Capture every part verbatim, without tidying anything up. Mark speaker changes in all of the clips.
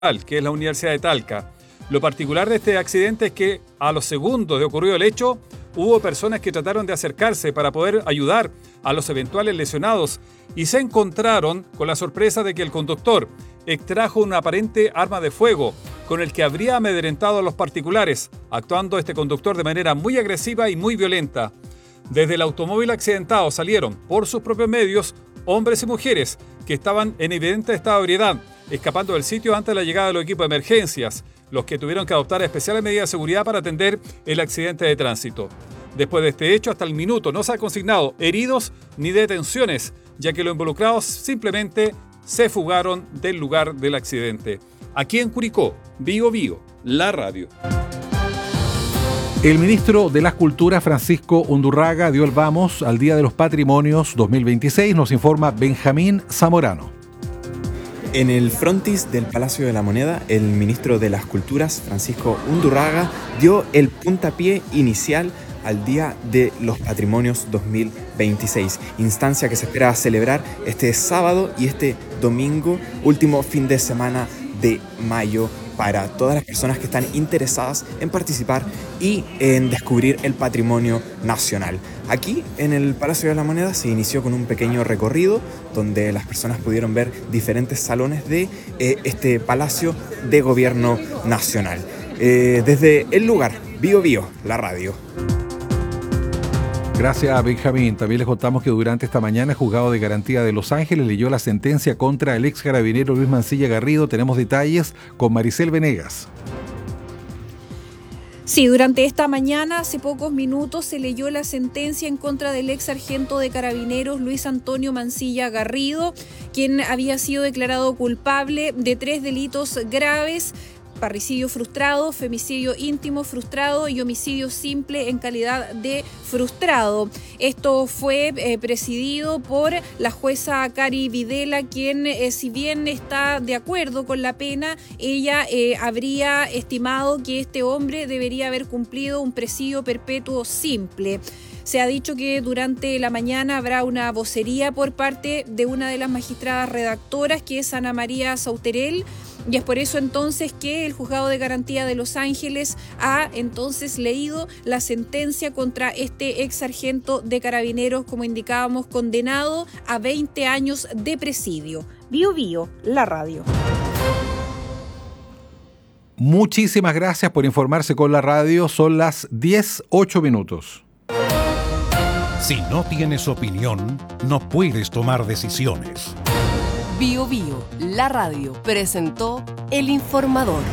Speaker 1: que es la Universidad de Talca. Lo particular de este accidente es que a los segundos de ocurrido el hecho, hubo personas que trataron de acercarse para poder ayudar a los eventuales lesionados y se encontraron con la sorpresa de que el conductor extrajo una aparente arma de fuego con el que habría amedrentado a los particulares, actuando este conductor de manera muy agresiva y muy violenta. Desde el automóvil accidentado salieron, por sus propios medios, hombres y mujeres que estaban en evidente estado de ebriedad, escapando del sitio antes de la llegada de los equipos de emergencias, los que tuvieron que adoptar especiales medidas de seguridad para atender el accidente de tránsito. Después de este hecho, hasta el minuto no se han consignado heridos ni detenciones, ya que los involucrados simplemente se fugaron del lugar del accidente. Aquí en Curicó, Bío Bío, la radio.
Speaker 2: El ministro de las Culturas, Francisco Undurraga, dio el vamos al Día de los Patrimonios dos mil veintiséis, nos informa Benjamín Zamorano.
Speaker 3: En el frontis del Palacio de la Moneda, el ministro de las Culturas, Francisco Undurraga, dio el puntapié inicial al Día de los Patrimonios dos mil veintiséis, instancia que se espera celebrar este sábado y este domingo, último fin de semana de mayo, para todas las personas que están interesadas en participar y en descubrir el patrimonio nacional. Aquí en el Palacio de la Moneda se inició con un pequeño recorrido donde las personas pudieron ver diferentes salones de eh, este Palacio de Gobierno Nacional. Eh, desde el lugar, Bío Bío, la radio.
Speaker 2: Gracias, Benjamín. También les contamos que durante esta mañana el Juzgado de Garantía de Los Ángeles leyó la sentencia contra el ex carabinero Luis Mancilla Garrido. Tenemos detalles con Maricel Venegas.
Speaker 4: Sí, durante esta mañana, hace pocos minutos, se leyó la sentencia en contra del ex sargento de carabineros Luis Antonio Mancilla Garrido, quien había sido declarado culpable de tres delitos graves: parricidio frustrado, femicidio íntimo frustrado y homicidio simple en calidad de frustrado. Esto fue eh, presidido por la jueza Cari Videla, quien, eh, si bien está de acuerdo con la pena, ella eh, habría estimado que este hombre debería haber cumplido un presidio perpetuo simple. Se ha dicho que durante la mañana habrá una vocería por parte de una de las magistradas redactoras, que es Ana María Sauterel, y es por eso entonces que el Juzgado de Garantía de Los Ángeles ha entonces leído la sentencia contra este ex sargento de carabineros, como indicábamos, condenado a veinte años de presidio. Bío Bío, la radio.
Speaker 2: Muchísimas gracias por informarse con la radio. Son las diez, ocho minutos.
Speaker 5: Si no tienes opinión, no puedes tomar decisiones.
Speaker 6: Bío Bío, la radio, presentó El Informador.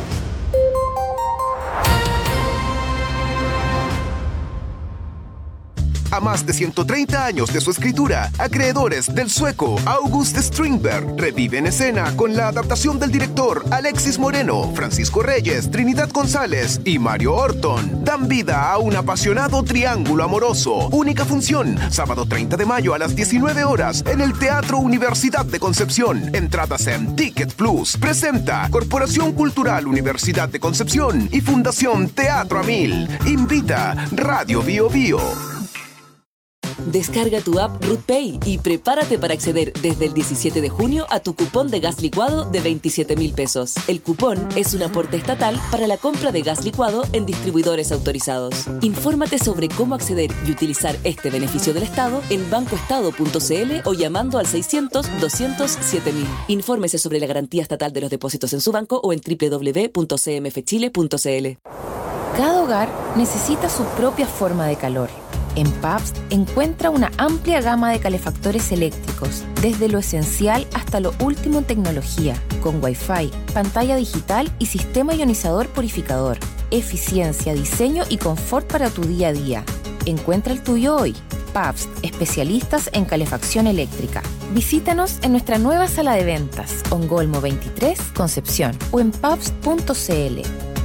Speaker 7: A más de ciento treinta años de su escritura, acreedores del sueco August Strindberg revive en escena con la adaptación del director Alexis Moreno, Francisco Reyes, Trinidad González y Mario Orton. Dan vida a un apasionado triángulo amoroso. Única función, sábado treinta de mayo a las diecinueve horas en el Teatro Universidad de Concepción. Entradas en Ticket Plus. Presenta Corporación Cultural Universidad de Concepción y Fundación Teatro a Mil. Invita Radio Bío Bío.
Speaker 6: Descarga tu app RootPay y prepárate para acceder desde el diecisiete de junio a tu cupón de gas licuado de veintisiete mil pesos. El cupón es un aporte estatal para la compra de gas licuado en distribuidores autorizados. Infórmate sobre cómo acceder y utilizar este beneficio del Estado en bancoestado punto c l o llamando al seiscientos, doscientos, siete mil. Infórmese sobre la garantía estatal de los depósitos en su banco o en doble u doble u doble u punto c m f chile punto c l.
Speaker 8: Cada hogar necesita su propia forma de calor. En Pabst encuentra una amplia gama de calefactores eléctricos, desde lo esencial hasta lo último en tecnología, con Wi-Fi, pantalla digital y sistema ionizador purificador, eficiencia, diseño y confort para tu día a día. Encuentra el tuyo hoy. Pabst, especialistas en calefacción eléctrica. Visítanos en nuestra nueva sala de ventas, Ongolmo veintitrés, Concepción, o en pabst punto c l.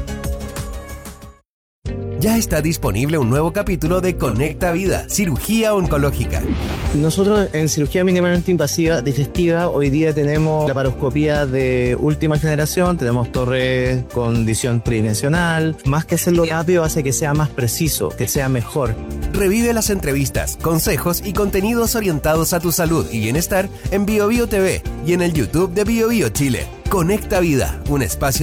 Speaker 9: Ya está disponible un nuevo capítulo de Conecta Vida, cirugía oncológica.
Speaker 10: Nosotros en cirugía mínimamente invasiva digestiva hoy día tenemos laparoscopía de última generación, tenemos torre con visión tridimensional. Más que hacerlo rápido hace que sea más preciso, que sea mejor.
Speaker 9: Revive las entrevistas, consejos y contenidos orientados a tu salud y bienestar en Bío Bío T V y en el YouTube de Bío Bío Chile. Conecta Vida, un espacio